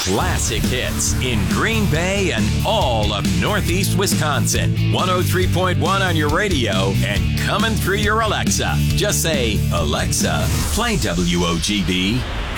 Classic hits in Green Bay and all of Northeast Wisconsin. 103.1 on your radio and coming through your Alexa. Just say, Alexa, play WOGB.